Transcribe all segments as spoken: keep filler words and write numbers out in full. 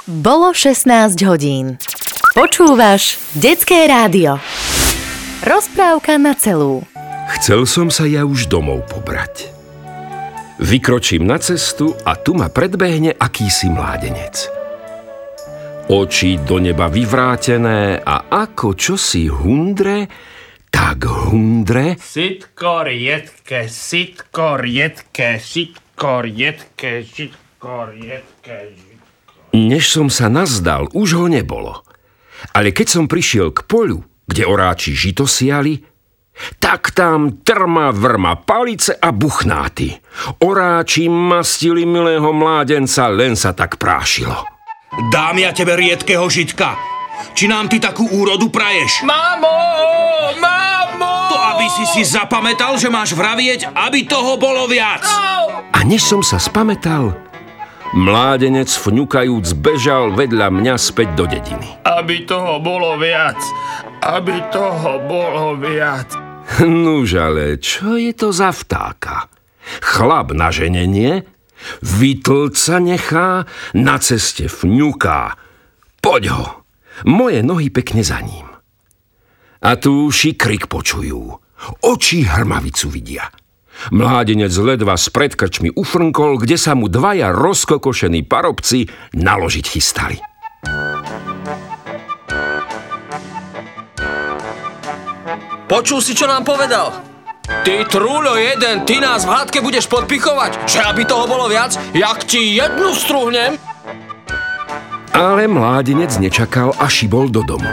Bolo šestnásť hodín. Počúvaš Detské rádio. Rozprávka na celú. Chcel som sa ja už domov pobrať. Vykročím na cestu a tu ma predbehne akýsi mládenec. Oči do neba vyvrátené a ako čosi hundre, tak hundre. Sitko riedke, sitko riedke, sitko riedke, sitko riedke, sitko. Než som sa nazdal, už ho nebolo. Ale keď som prišiel k poľu, kde oráči žito siali, tak tam trma vrma palice a buchnáty. Oráči mastili milého mládenca, len sa tak prášilo. Dám ja tebe riedkeho žitka. Či nám ty takú úrodu praješ? Mamo, mamo! To aby si si zapamätal, že máš vravieť, aby toho bolo viac. A než som sa spamätal, mládenec fňukajúc bežal vedľa mňa späť do dediny. Aby toho bolo viac, aby toho bolo viac. Nuž ale, čo je to za vtáka? Chlap na ženenie, vytlc sa nechá, na ceste fňuká. Poď ho, moje nohy pekne za ním. A tu uši krik počujú, oči hrmavicu vidia. Mládenec ledva spred krčmi ufrnkol, kde sa mu dvaja rozkokošení parobci naložiť chystali. Počul si, čo nám povedal? Ty trúľo jeden, ty nás v hádke budeš podpichovať, že aby toho bolo viac, jak ti jednu strúhnem? Ale mládenec nečakal a šibol do domu.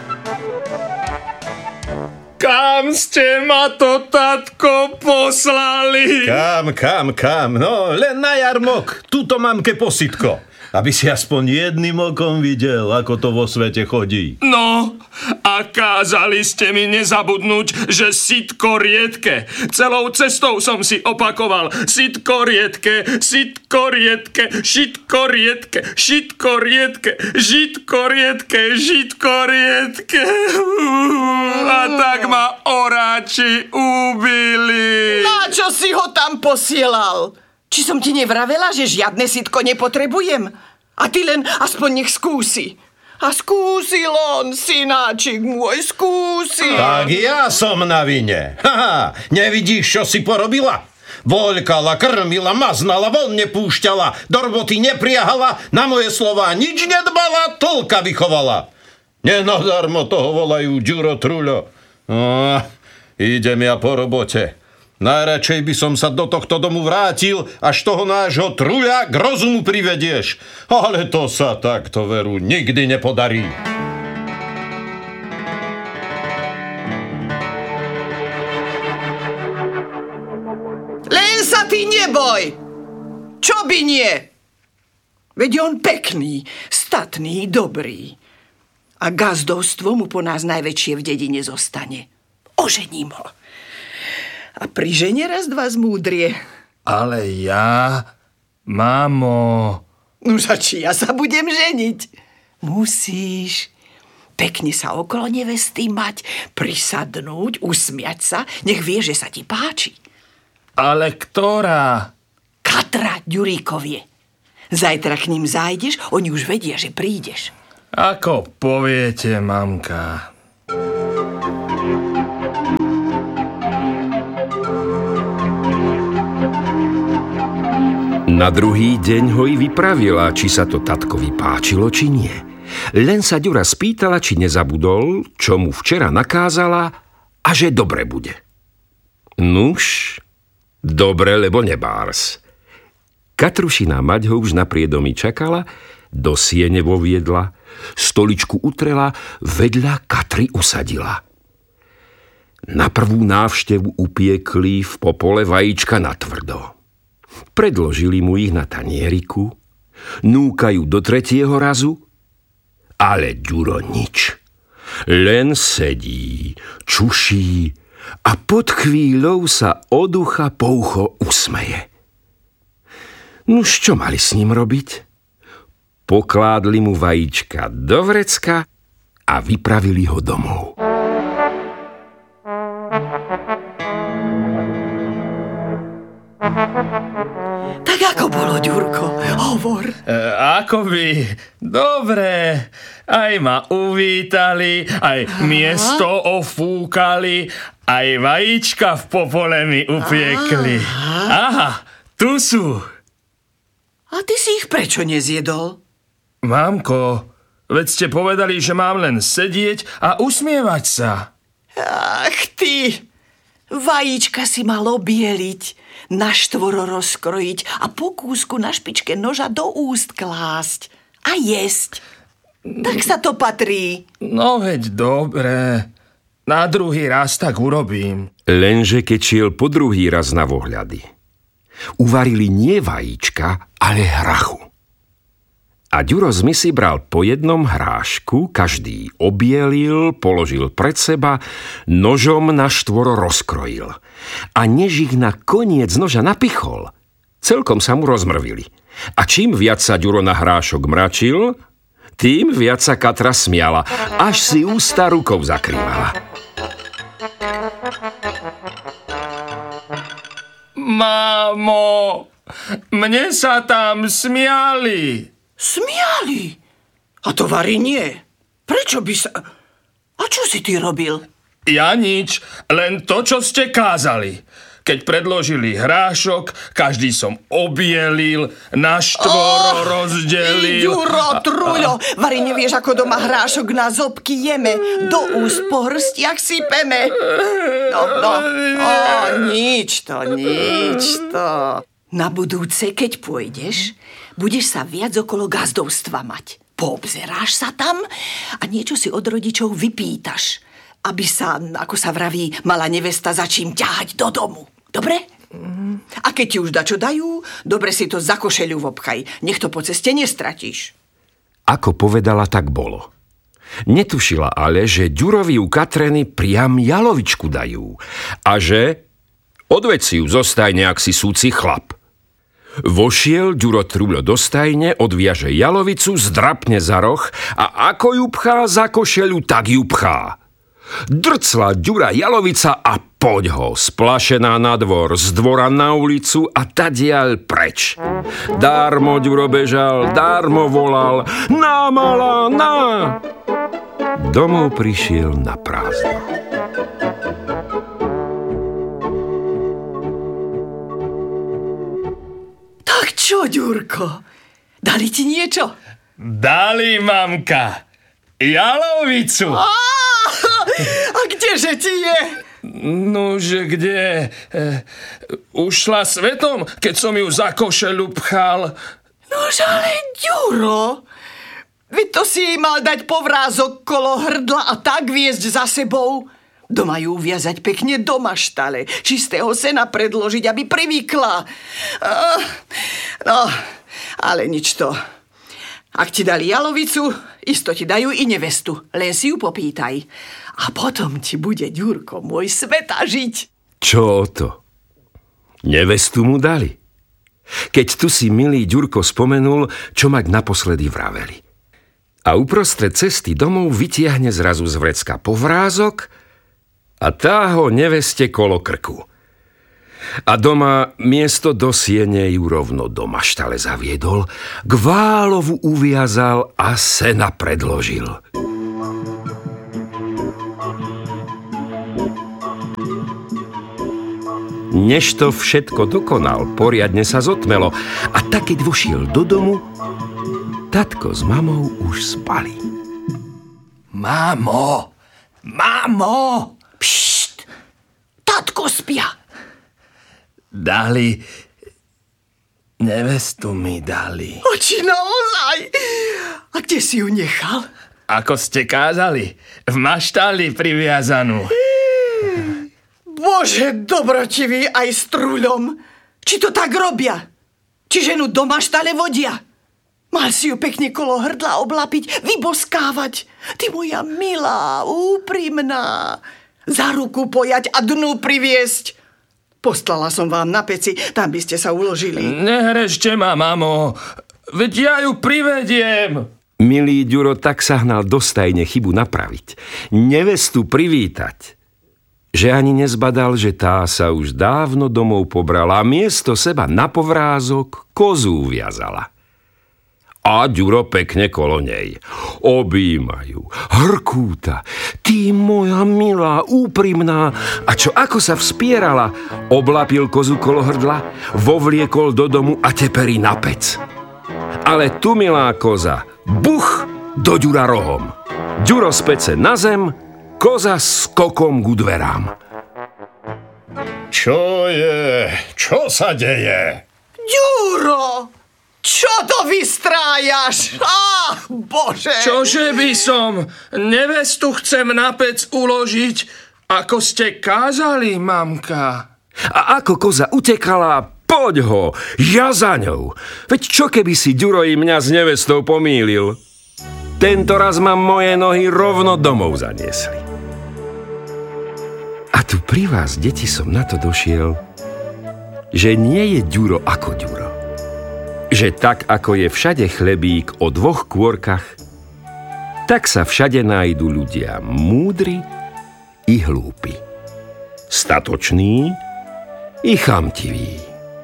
Kam ste ma to, tatko, poslali? Kam, kam, kam? No, len na jarmok. Tuto mám ke positko. Aby si aspoň jedným okom videl, ako to vo svete chodí. No, a kázali ste mi nezabudnúť, že sitko riedke. Celou cestou som si opakoval. Sitko riedke, sitko riedke, šitko riedke, šitko riedke, žitko riedke, žitko riedke. A tak ma oráči ubili. Na čo si ho tam posielal? Či som ti nevravela, že žiadne sitko nepotrebujem? A ty len aspoň nech skúsi. A skúsil on, synáčik môj, skúsil. Tak ja som na vine. Haha, nevidíš, čo si porobila? Voľkala, krmila, maznala, von nepúšťala, do roboty nepriahala, na moje slová nič nedbala, toľka vychovala. Nenadarmo toho volajú Ďuro Truľo. No, idem ja po robote. Najradšej by som sa do tohto domu vrátil, až toho nášho Truľa k rozumu privedieš. Ale to sa takto, veru, nikdy nepodarí. Len sa ty neboj. Čo by nie? Veď on pekný, statný, dobrý. A gazdovstvo mu po nás najväčšie v dedine zostane. Ožením ho. A pri žene raz dva zmúdrie. Ale ja, mamo... Nuž a či ja sa budem ženiť? Musíš pekne sa okolo nevesty mať, prisadnúť, usmiať sa, nech vie, že sa ti páči. Ale ktorá? Katra Ďuríkovie. Zajtra k ním zájdeš, oni už vedia, že prídeš. Ako poviete, mamka. Na druhý deň ho i vypravila, či sa to tatkovi páčilo, či nie. Len sa Ďura spýtala, či nezabudol, čo mu včera nakázala a že dobre bude. Nuž, dobre, lebo nebárs. Katrušina mať ho už na priedomí čakala, do siene voviedla, stoličku utrela, vedľa Katry usadila. Na prvú návštevu upiekli v popole vajíčka natvrdo. Predložili mu ich na tanieriku, núkajú do tretieho razu, ale Ďuro nič. Len sedí, čuší a pod chvíľou sa od ucha po ucho usmeje. Nuž čo mali s ním robiť? Pokládli mu vajíčka do vrecka a vypravili ho domov. Tak ako bolo, Ďurko? Hovor. E, ako by? Dobre. Aj ma uvítali, aj miesto ofúkali, aj vajíčka v popole mi upiekli. Aha, tu sú. A ty si ich prečo nezjedol? Mámko, veď ste povedali, že mám len sedieť a usmievať sa. Ach ty, vajíčka si mal obieliť, na štvoro rozkrojiť a po kúsku na špičke noža do úst klásť a jesť. Tak sa to patrí. No veď dobre, na druhý raz tak urobím. Lenže keď šiel po druhý raz na vohľady, uvarili nie vajíčka, ale hrachu. A Ďuro z misy bral po jednom hrášku, každý obielil, položil pred seba, nožom na štvoro rozkrojil. A než ich na koniec noža napichol, celkom sa mu rozmrvili. A čím viac sa Ďuro na hrášok mračil, tým viac sa Katra smiala, až si ústa rukou zakrývala. Mámo, mne sa tam smiali. Smiali? A to Vary nie. Prečo by sa... A čo si ty robil? Ja nič, len to, čo ste kázali. Keď predložili hrášok, každý som obielil, na štvoro oh, rozdelil. Ďuro, truľo, Vary, nevieš, ako doma hrášok na zobky jeme, do úst po hrstiach sypeme. No, no, oh, nič to, nič to. Na budúce, keď pôjdeš, budeš sa viac okolo gazdovstva mať. Poobzeráš sa tam a niečo si od rodičov vypýtaš, aby sa, ako sa vraví, mala nevesta za čím ťahať do domu. Dobre? A keď ti už dačo dajú, dobre si to za košeľu vobchaj. Nech to po ceste nestratíš. Ako povedala, tak bolo. Netušila ale, že Ďurovi u Katreny priam jalovičku dajú a že odveď si ju zo stajne, ak si súci chlap. Vošiel Ďuro Truľo do stajne, odviaže jalovicu, zdrapne za roh a ako ju pchá za košeľu, tak ju pchá. Drcla Ďura jalovica a poď ho, splašená na dvor, z dvora na ulicu a tadiaľ preč. Dármo Ďuro bežal, dármo volal, na malá, na! Domov prišiel na prázdno. Tak čo, Ďurko? Dali ti niečo? Dali, mamka, jalovicu. Á, a kdeže ti je? Nože kde? E, ušla svetom, keď som ju za košeľu pchal. Nož ale, Ďuro, veď to si jej mal dať povrázok kolo hrdla a tak viesť za sebou. Doma ju uviazať pekne do maštale, čistého sena predložiť, aby privykla. Uh, no, ale nič to. Ak ti dali jalovicu, isto ti dajú i nevestu. Len si ju popýtaj. A potom ti bude, Ďurko, môj sveta žiť. Čo to? Nevestu mu dali. Keď tu si milý Ďurko spomenul, čo mať naposledy vraveli. A uprostred cesty domov vytiahne zrazu z vrecka povrázok a tá ho neveste kolo krku. A doma miesto do siene ju rovno do maštale zaviedol, k válovu uviazal a sena predložil. Než to všetko dokonal, poriadne sa zotmelo a tak, keď vošiel do domu, tatko s mamou už spali. Mamo, mamo! Pšt, tatko spia. Dali, nevestu mi dali. Oči naozaj. A kde si ju nechal? Ako ste kázali, v maštali priviazanú. Bože, dobrotivý aj s truľom. Či to tak robia? Či ženu do maštale vodia? Mal si ju pekne kolo hrdla oblapiť, vyboskávať. Ty moja milá, úprimná. Za ruku pojať a dnu priviesť. Poslala som vám na peci, tam by ste sa uložili. Nehrešte ma, mamo. Veď ja ju privediem. Milý Ďuro tak sa hnal do stajne chybu napraviť, nevestu privítať, že ani nezbadal, že tá sa už dávno domov pobrala a miesto seba na povrázok kozu viazala. A Ďuro pekne kolo nej. Objímajú, hrkúta. Ty moja milá, úprimná. A čo ako sa vspierala, oblapil kozu kolo hrdla, vovliekol do domu a teperí na pec. Ale tu, milá koza, buch do Ďura rohom. Ďuro z pece na zem, koza skokom ku dverám. Čo je? Čo sa deje? Ďuro! Čo to vystrájaš? Á, Bože! Čože by som? Nevestu chcem na pec uložiť, ako ste kázali, mamka. A ako koza utekala, poď ho, ja za ňou. Veď čo keby si Ďuro i mňa s nevestou pomýlil? Tento raz ma moje nohy rovno domov zaniesli. A tu pri vás, deti, som na to došiel, že nie je Ďuro ako Ďuro. Že tak, ako je všade chlebík o dvoch kôrkach, tak sa všade nájdu ľudia múdri i hlúpi, statoční i chamtiví.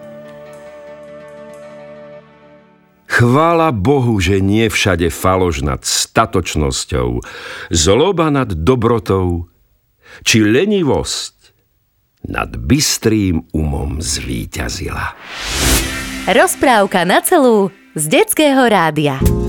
Chvála Bohu, že nie všade faloš nad statočnosťou, zloba nad dobrotou, či lenivosť nad bystrým umom zvíťazila. Rozprávka na celú z Detského rádia.